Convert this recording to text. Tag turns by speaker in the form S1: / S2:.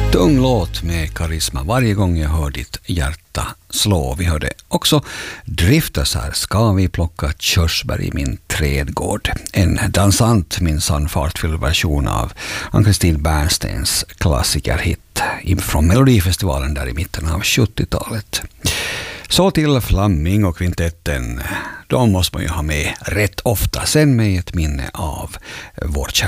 S1: Tung låt med karisma. Varje gång jag hör ditt hjärta slå. Vi hörde också Drifters här. Ska vi plocka körsbär i min trädgård? En dansant, minsann fartfylld version av Ann-Kristin Bernsteins klassikerhit från Melodifestivalen där i mitten av 70-talet. Så till Flamingokvintetten. De måste man ju ha med rätt ofta. Sen med ett minne av vår kära